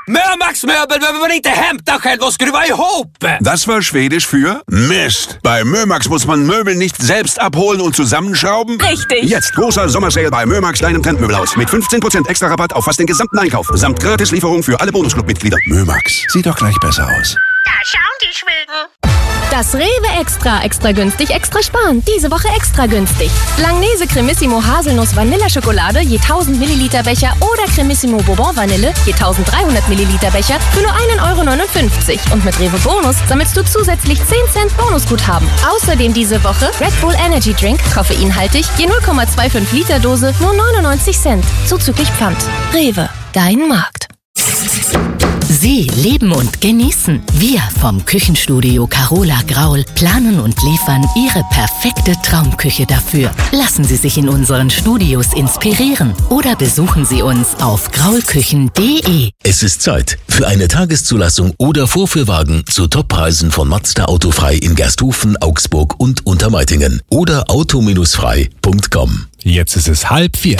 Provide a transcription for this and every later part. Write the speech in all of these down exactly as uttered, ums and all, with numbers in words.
Mömax möbel behöver man inte hämta själv och skruva ihop. Das war Schwedisch für Mist. Bei Mömax muss man Möbel nicht selbst abholen und zusammenschrauben. Richtig. Jetzt großer Sommersale bei Mömax, deinem Trendmöbelhaus. Mit fünfzehn Prozent extra Rabatt auf fast den gesamten Einkauf. Samt Gratislieferung für alle Bonusclub-Mitglieder. Mömax, sieht doch gleich besser aus. Da schauen die Schweden. Das Rewe Extra. Extra günstig, extra sparen. Diese Woche extra günstig. Langnese Cremissimo Haselnuss Vanilleschokolade je tausend Milliliter Becher oder Cremissimo Bourbon Vanille je eintausenddreihundert Milliliter Becher für nur ein Euro neunundfünfzig. Und mit Rewe Bonus sammelst du zusätzlich zehn Cent Bonusguthaben. Außerdem diese Woche Red Bull Energy Drink, koffeinhaltig, je null Komma fünfundzwanzig Liter Dose, nur neunundneunzig Cent. Zuzüglich Pfand. Rewe, dein Markt. Sie leben und genießen. Wir vom Küchenstudio Carola Graul planen und liefern Ihre perfekte Traumküche dafür. Lassen Sie sich in unseren Studios inspirieren oder besuchen Sie uns auf graulküchen punkt de. Es ist Zeit für eine Tageszulassung oder Vorführwagen zu Toppreisen von Mazda Autofrei in Gersthofen, Augsburg und Untermeitingen oder auto frei punkt com. Jetzt ist es halb vier.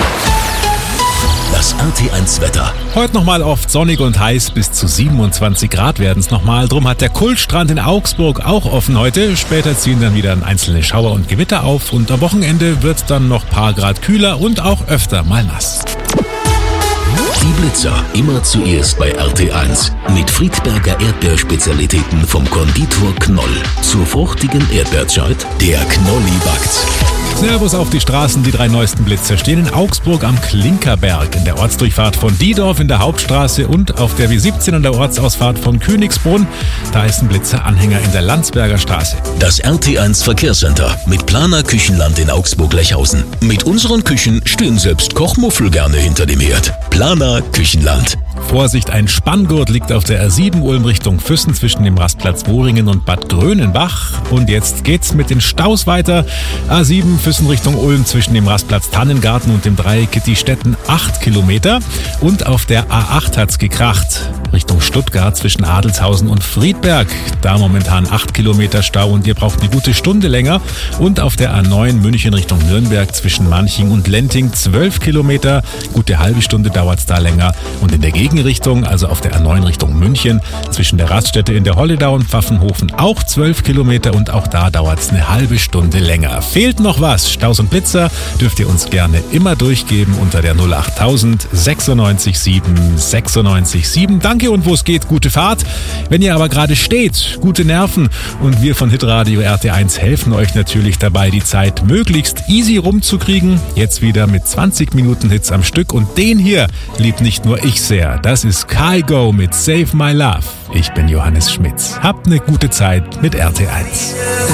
Das R T eins Wetter. Heute nochmal oft sonnig und heiß, bis zu siebenundzwanzig Grad werden es nochmal. Drum hat der Kultstrand in Augsburg auch offen heute. Später ziehen dann wieder einzelne Schauer und Gewitter auf und am Wochenende wird es dann noch ein paar Grad kühler und auch öfter mal nass. Die Blitzer immer zuerst bei R T eins. Mit Friedberger Erdbeerspezialitäten vom Konditor Knoll. Zur fruchtigen Erdbeerzeit, der Knolli backt. Servus auf die Straßen, die drei neuesten Blitzer stehen in Augsburg am Klinkerberg, in der Ortsdurchfahrt von Diedorf in der Hauptstraße und auf der W siebzehn an der Ortsausfahrt von Königsbrunn. Da ist ein Blitzeranhänger in der Landsberger Straße. Das R T eins Verkehrscenter mit Planer Küchenland in Augsburg-Lechhausen. Mit unseren Küchen stehen selbst Kochmuffel gerne hinter dem Herd. Planer Küchenland. Vorsicht, ein Spanngurt liegt auf der R sieben Ulm Richtung Füssen zwischen dem Rastplatz Wohringen und Bad Grönenbach. Und jetzt geht's mit den Staus weiter. A sieben Füssen Richtung Ulm zwischen dem Rastplatz Tannengarten und dem Dreieck Kittistetten acht Kilometer. Und auf der A acht hat's gekracht. Richtung Stuttgart zwischen Adelshausen und Friedberg. Da momentan acht Kilometer Stau und ihr braucht eine gute Stunde länger. Und auf der A neun München Richtung Nürnberg zwischen Manching und Lenting zwölf Kilometer. Gute halbe Stunde dauert's da länger. Und in der Gegenrichtung, also auf der A neun Richtung München, zwischen der Raststätte in der Holledau und Pfaffenhofen auch zwölf Kilometer und auch da dauert's eine halbe Stunde länger. Fehlt noch was? Staus und Blitzer dürft ihr uns gerne immer durchgeben unter der null achttausend sechsundneunzig sieben sechsundneunzig sieben. Danke und wo es geht, gute Fahrt. Wenn ihr aber gerade steht, gute Nerven und wir von Hitradio R T eins helfen euch natürlich dabei, die Zeit möglichst easy rumzukriegen. Jetzt wieder mit zwanzig Minuten Hits am Stück und den hier liebt nicht nur ich sehr. Das ist Kygo mit Save My Love. Ich bin Johannes Schmitz. Habt eine gute Zeit mit R T eins.